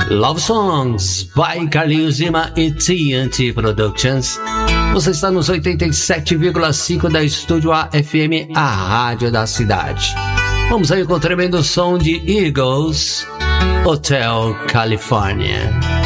Love Songs by Carlinhos Lima e TNT Productions. Você está nos 87,5 da Estúdio AFM, a rádio da cidade. Vamos aí com o tremendo som de Eagles, Hotel California.